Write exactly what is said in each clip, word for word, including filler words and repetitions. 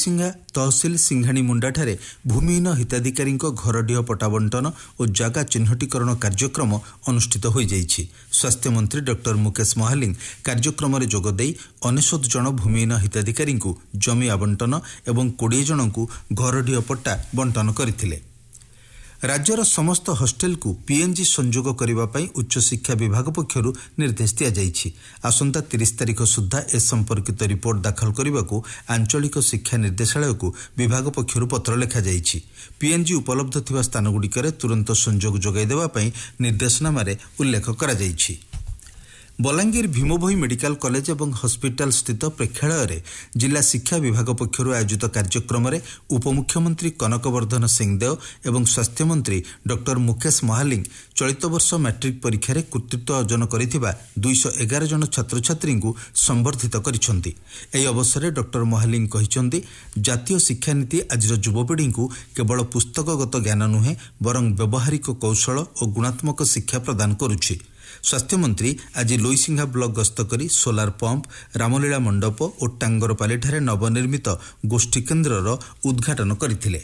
लोईसिंगा तहसिल सिंघाणी मुंडाठारे भूमिहीन हिताधिकारी घरडीह पट्टा बंटन और जगह चिन्हटीकरण कार्यक्रम अनुष्ठित हो जाइछि। स्वास्थ्य मंत्री डॉक्टर मुकेश महालिंग कार्यक्रम में जोगदे अनेशत जन भूमिहीन हिताधिकारी जमी आवंटन और कोड़े जन को घरडीह पट्टा बंटन करथिले। राज्यर समस्त हॉस्टेल को पीएनजी संजोग करने उच्च शिक्षा विभाग पक्षर निर्देश दि जाइछि। आसंता तीस तारिख सुधा ए संपर्कित रिपोर्ट दाखल करने को आंचलिक शिक्षा निर्देशालय को विभाग पक्षर पत्र लिखा जाइछि। पीएनजी उपलब्ध थिबा स्थानगुड़िकर तुरंत संजोग जोगाई देवाई निर्देशनामारे उल्लेख करा जाइछि। बलांगीर भीमभोई मेडिकल कॉलेज और हॉस्पिटल स्थित प्रेक्षालय जिला शिक्षा विभाग पक्षर आयोजित कार्यक्रम में उपमुख्यमंत्री कनकवर्धन सिंहदेव और स्वास्थ्य मंत्री डॉक्टर मुकेश महालिंग चलित वर्ष मैट्रिक परीक्षा रे कृतित्व अर्जन करिथिबा दो सौ ग्यारह जन छात्र छात्री को संबर्धित करिसेंति। एही अवसर में डॉक्टर महालिंग कहिसेंति जातीय शिक्षा नीति आज युवपीढ़ी को केवल पुस्तकगत ज्ञान नुहे बरं व्यावहारिक कौशल और गुणात्मक शिक्षा प्रदान करुछि। स्वास्थ्य मंत्री आज लोईसिंघा ब्लॉक गस्त करी सोलार पंप रामलीला मंडप और टांगरपालीଠାରେ नवनिर्मित गोष्ठी केन्द्रर उद्घाटन करथिले।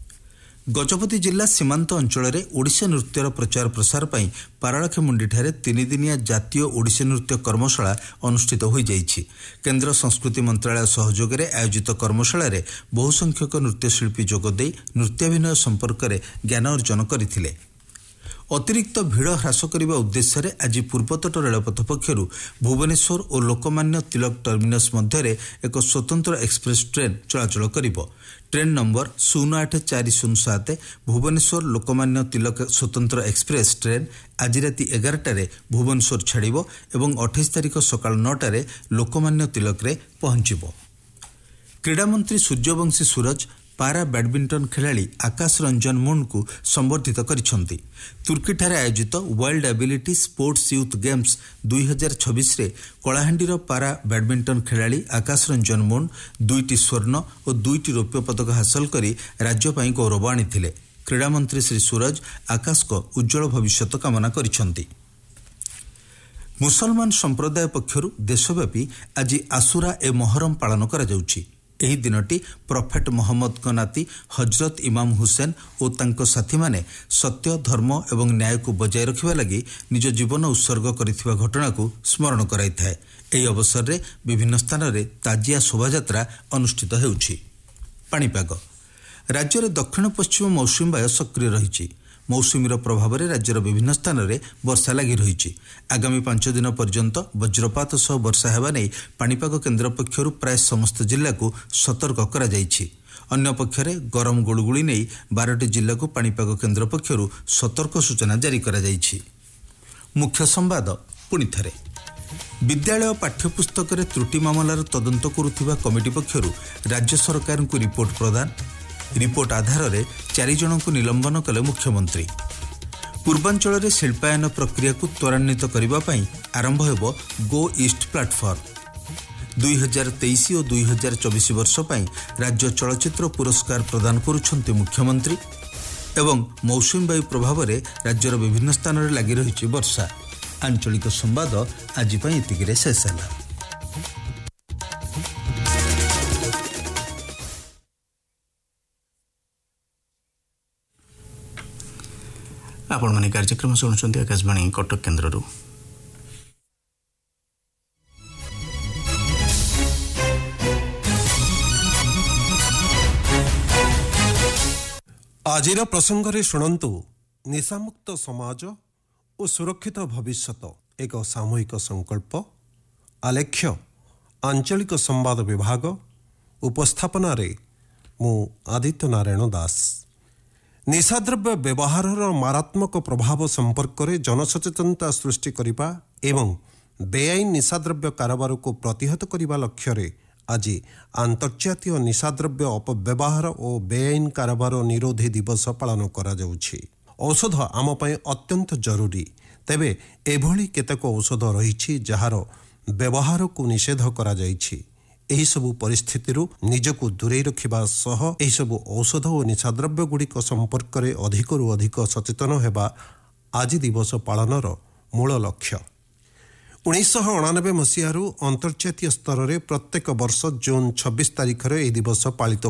गजपति जिला सीमांत अंचल में ओडिसी नृत्यर प्रचार प्रसार पर पारालाखेमुंडीଠାରେ तीन दिनिया जातीय ओडिसी नृत्य कर्मशाला अनुष्ठित हो जाइछि। केन्द्र संस्कृति मंत्रालय सहयोग में आयोजित कर्मशाला रे बहु संख्यक नृत्यशिल्पी जोगदे नृत्याभिनय संपर्क में ज्ञान अर्जन करथिले। अतिरिक्त भीड़ ह्रास करने उद्देश्य आज पूर्वतट रेलपथ पक्षर भुवनेश्वर और लोकमान्य तिलक टर्मिनस मध्य एक स्वतंत्र एक्सप्रेस ट्रेन चलाचल करिबो। ट्रेन नंबर शून्य आठ चार शून्य सात भुवनेश्वर लोकमान्य तिलक स्वतंत्र एक्सप्रेस ट्रेन आज राति एगारटार भुवनेश्वर छाड़िबो एवं अठाईस तारिख सकाळ नौटार लोकमान्य तिलक रे पहुंचिबो। क्रीड़ामंत्री सूर्यवंशी सूरज पारा बैडमिंटन खिलाड़ी आकाश रंजन मुंड को संबर्धित करिसेंति। तुर्कीଠାରେ आयोजित world ability sports youth games दो हज़ार छब्बीस रे कलाहांडीर पारा बैडमिंटन खिलाड़ी आकाश रंजन मुंड दुईटी स्वर्ण और दुईटी रौप्य पदक हासिल करी राज्य ପାଇଁ गौरव आनिथिले। क्रीड़ा मंत्री श्री सूरज आकाश को उज्जवल भविष्य कामना करिसेंति। मुसलमान संप्रदाय पक्षरु देशव्यापी आज आशुरा ए मोहरम पालन करा जाउछि। एही दिनटी प्रफेट मोहम्मद को नाती हजरत इमाम हुसैन और तांको साथी माने सत्य धर्म एवं न्याय को बजाय रखिबा लगी निज जीवन उत्सर्ग करिथिबा घटना को स्मरण कराई थाए। एही अवसर रे विभिन्न स्थान रे ताजिया शोभायात्रा अनुष्ठित हेउछि। पाणीपाग राज्य रे दक्षिण पश्चिम मौसुमी वायु सक्रिय रहिछि। मौसुमीर प्रभाव में राज्यर विभिन्न स्थान में वर्षा लगी रही। आगामी पांच दिन पर्यंत वज्रपात सह वर्षा हेबा नै पाणीपाग केन्द्र पक्षर प्राय समस्त जिला को सतर्क करा जाइछि। अन्य पक्षरे गरम गुळुगुळी नै बारह जिला को पाणीपाग केन्द्र पक्षर सतर्क सूचना जारी करा जाइछि। मुख्य संवाद पुणी थरे विद्यालय पाठ्यपुस्तक त्रुटि मामलार तदंत करुथिबा कमिटी पक्षर राज्य सरकार को रिपोर्ट प्रदान। रिपोर्ट आधार में चार जन को निलंबन कले मुख्यमंत्री। पूर्वांचल में शिल्पायन प्रक्रिया को त्वरान्वित करने आरंभ हो गो ईस्ट प्लाटफर्म। दुई हजार तेईस और दुई हजार चौबीस वर्ष पर राज्य चलचित्र पुरस्कार प्रदान करुछंती मुख्यमंत्री। एवं मौसुमी वायु प्रभाव में राज्यर विभिन्न स्थान में लगी रही वर्षा। आंचलिक संवाद आज एतिकिरे शेष है। आपण माने कार्यक्रम शुणुंट आकाशवाणी कटक केन्द्र। आजिर प्रसंग शुणु निशामुक्त समाज और सुरक्षित भविष्यत एक सामूहिक संकल्प। आलेख्य आंचलिक संवाद विभाग। उपस्थापना रे मु आदित्य नारायण दास। निशाद्रव्य व्यवहार मारात्मक प्रभाव संपर्क में जनसचेतनता सृष्टि करने एवं बेआईन निशाद्रव्य कारोबार को प्रतिहत करने लक्ष्य रे आज आंतर्जातीय निशाद्रव्य अपव्यवहार और बेआईन कारोबार निरोधी दिवस पालन करा जाउछि। औषध आम पय अत्यंत जरूरी। तेबे एभली केतेक औषध रही जार व्यवहार को निषेध करा जाइछि। एही सबु परिस्थिति निजको दूरे रखिबा सह एही सबु औषध और निशाद्रव्य गुड़िक संपर्क में अधिक रु अधिक सचेतन हेबा आज दिवस पालनर मूल लक्ष्य। उन्नीस अणानबे मसीह अंतर्जातीय स्तर में प्रत्येक वर्ष जून छब्बीस तारिख में यह दिवस पालित